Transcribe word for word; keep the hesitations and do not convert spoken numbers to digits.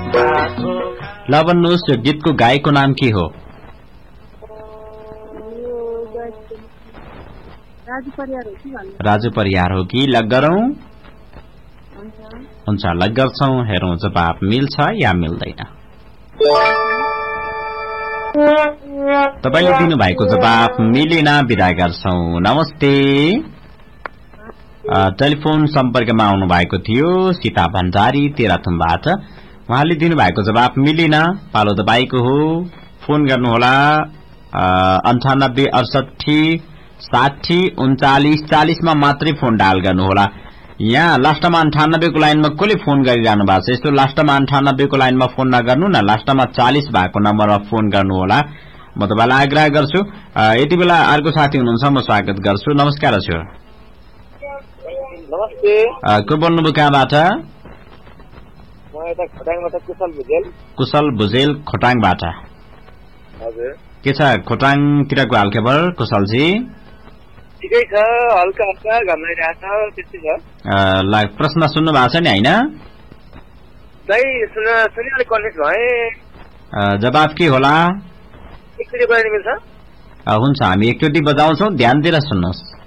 ल भन्नुहोस्, यो गीतको गायकको नाम के हो? राजु परियार हो कि? लग गरौं? हुन्छ, लग गर्छौं। हेरौं जवाब मिल्छ या मिल्दैन। तपाईले दिनुभएको जवाब मिलेन, बिदा गर्छौं। नमस्ते। टेलिफोन सम्पर्कमा आउनु भएको थियो सीता भण्डारी तेह्रथुमबाट। उहाँले दिनुभएको जवाब मिलेन। पालो तपाईको हो। फोन गर्नुहोला अन्ठानब्बे अडसठी साठी उन्चालिस चालिसमा मात्रै फोन डायल गर्नुहोला। यहाँ लास्टमा अन्ठानब्बेको लाइनमा कसले फोन गरिरहनु भएको छ? यस्तो लास्टमा अन्ठानब्बेको लाइनमा फोन नगर्नु न, लास्टमा चालिस भएको नम्बरमा फोन गर्नुहोला। म तपाईलाई आग्रह गर्छु। यति बेला अर्को साथी हुनुहुन्छ, म स्वागत गर्छु। नमस्कार हजुर। नमस्ते। को बोल्नुभयो, कहाँबाट? म यता खोटाङबाट कुशल भुजेल। कुशल भुजेल खोटाङबाट। हजुर। के छ खोटाङतिरको हालखबर कुशलजी? ठिकै छ, हल्का हल्का घाम लागिरहेछ, त्यस्तै छ। ल प्रश्न सुन्नु भएको छ नि हैन? दाइ सुन सुनि अलि कन्फ्युज भए। जवाब के होला? एकचोटि बजाउन मिल्छ? हुन्छ, हामी एकचोटि बजाउँछौं, ध्यान दिएर सुन्नुहोस्।